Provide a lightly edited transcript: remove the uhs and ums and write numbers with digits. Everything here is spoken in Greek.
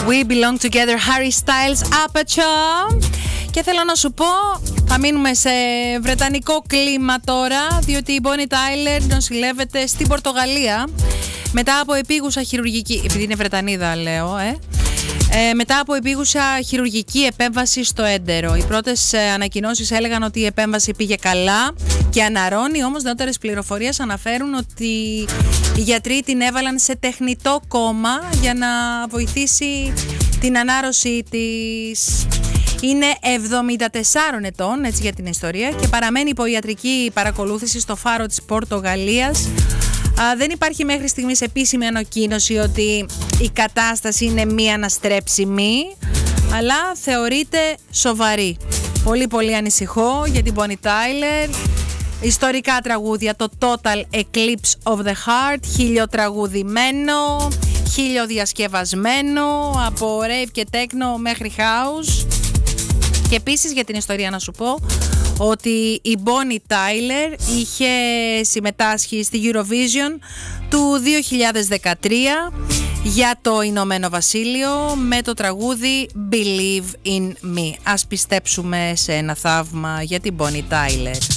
We Belong Together, Harry Styles, Aperture. Και θέλω να σου πω, θα μείνουμε σε βρετανικό κλίμα τώρα, διότι η Bonnie Tyler νοσηλεύεται στην Πορτογαλία μετά από επίγουσα χειρουργική, επειδή είναι Βρετανίδα λέω, μετά από επίγουσα χειρουργική επέμβαση στο έντερο. Οι πρώτες ανακοινώσεις έλεγαν ότι η επέμβαση πήγε καλά και αναρρώνει, όμως νεότερες πληροφορίες αναφέρουν ότι οι γιατροί την έβαλαν σε τεχνητό κόμμα για να βοηθήσει την ανάρρωση της. Είναι 74 ετών, έτσι για την ιστορία, και παραμένει υπό ιατρική παρακολούθηση στο Φάρο της Πορτογαλίας. Δεν υπάρχει μέχρι στιγμής επίσημη ανακοίνωση ότι η κατάσταση είναι μη αναστρέψιμη, αλλά θεωρείται σοβαρή. Πολύ πολύ ανησυχώ για την Bonnie Tyler. Ιστορικά τραγούδια, το Total Eclipse of the Heart, χιλιοτραγουδημένο, χιλιοδιασκευασμένο, από rave και techno μέχρι house. Και επίσης για την ιστορία να σου πω ότι η Bonnie Tyler είχε συμμετάσχει στη Eurovision του 2013 για το Ηνωμένο Βασίλειο με το τραγούδι Believe in Me. Ας πιστέψουμε σε ένα θαύμα για την Bonnie Tyler.